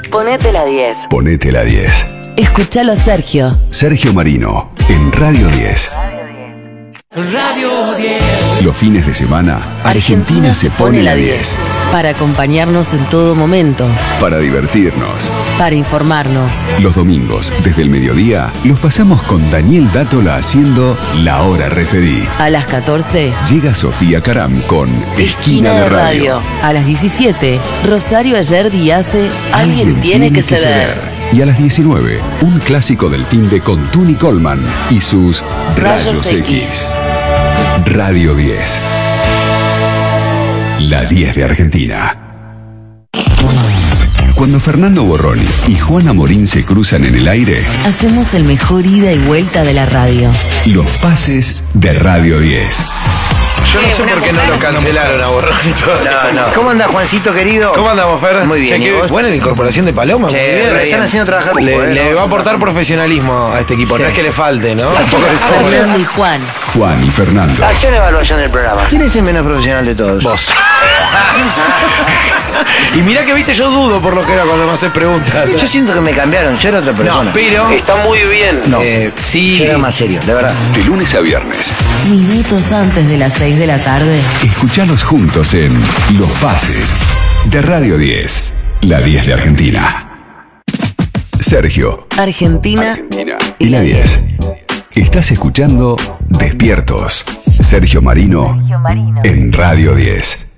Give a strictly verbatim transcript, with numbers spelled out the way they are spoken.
Ponete la diez. Ponete la diez. Escuchalo a Sergio. Sergio Marino, en Radio diez. Radio diez. Los fines de semana, Argentina se pone la diez. Para acompañarnos en todo momento. Para divertirnos. Para informarnos. Los domingos, desde el mediodía, los pasamos con Daniel Dátola haciendo La Hora Referí. A las catorce, llega Sofía Caram con Esquina, Esquina de de Radio. Radio. A las diecisiete, Rosario Ayerdi hace Alguien tiene que ceder. Y a las diecinueve, un clásico del fin de con Tuni Coleman y sus Rayos, Rayos X. X. Radio diez. La diez de Argentina. Cuando Fernando Borroni y Juana Morín se cruzan en el aire, Hacemos el mejor ida y vuelta de la radio. los pases de Radio diez. Yo no sé por qué no lo cancelaron a Borroni. No, no. ¿Cómo anda, Juancito querido? ¿Cómo andamos, Fer? Muy bien, Che, ¿y qué vos? buena la incorporación de Paloma. Sí, muy bien. re bien. Están haciendo trabajar Le, poco, ¿eh? le No, va a no, aportar no. profesionalismo a este equipo. Sí. No es que le falte, ¿no? Tampoco es hombre. Fernando y Juan. Juan y Fernando. Hacía una evaluación del programa. ¿Quién es el menos profesional de todos? Vos. Y mirá que viste, yo dudo por lo que era cuando me haces preguntas. Yo siento que me cambiaron, yo era otra persona. No, pero está muy bien. No. Eh, sí. Yo era más serio, de verdad. De lunes a viernes. Minutos antes de las seis de la tarde. Escuchalos juntos en Los Pases de Radio diez. La diez de Argentina. Sergio. Argentina. Argentina. Y la diez. Estás escuchando Despiertos. Sergio Marino. En Radio diez.